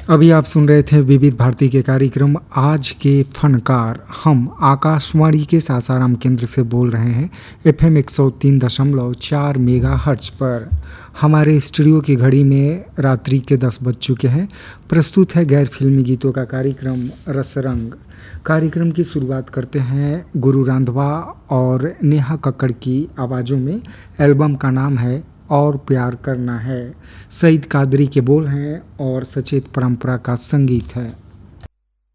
अभी आप सुन रहे थे विविध भारती के कार्यक्रम आज के फनकार। हम आकाशवाणी के सासाराम केंद्र से बोल रहे हैं एफएम 103.4 मेगाहर्ट्ज पर। हमारे स्टूडियो की घड़ी में रात्रि के 10 बज चुके हैं। प्रस्तुत है गैर फिल्मी गीतों का कार्यक्रम रसरंग। कार्यक्रम की शुरुआत करते हैं गुरु रांधवा और नेहा कक्कड़ की आवाज़ों में। एल्बम का नाम है और प्यार करना है। सईद कादरी के बोल हैं और सचेत परंपरा का संगीत है।